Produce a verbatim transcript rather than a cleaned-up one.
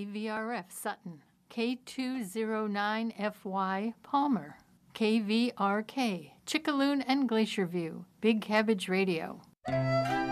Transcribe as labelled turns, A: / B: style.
A: K V R F Sutton, K two oh nine F Y Palmer, K V R K Chickaloon and Glacier View, Big Cabbage Radio.